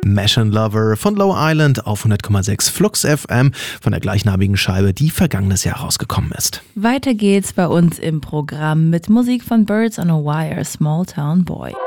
Machine Lover von Low Island auf 100,6 Flux FM von der gleichnamigen Scheibe, die vergangenes Jahr rausgekommen ist. Weiter geht's bei uns im Programm mit Musik von Birds on a Wire, Small Town Boy.